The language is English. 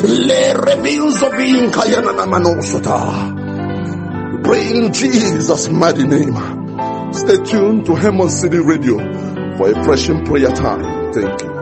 Pray in Jesus' mighty name. Stay tuned to Hammond City Radio for a pressing prayer time. Thank you.